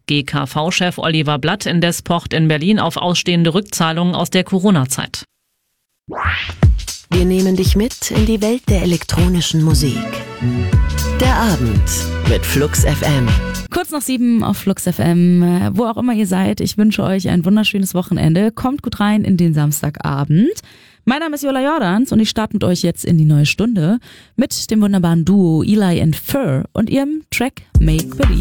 GKV-Chef Oliver Blatt indes pocht in Berlin auf ausstehende Rückzahlungen aus der Corona-Zeit. Wir nehmen dich mit in die Welt der elektronischen Musik. Der Abend mit Flux FM. Kurz nach 7 auf Flux FM. Wo auch immer ihr seid, ich wünsche euch ein wunderschönes Wochenende. Kommt gut rein in den Samstagabend. Mein Name ist Jola Jordans und ich starte mit euch jetzt in die neue Stunde mit dem wunderbaren Duo Eli and Fur und ihrem Track Make Believe.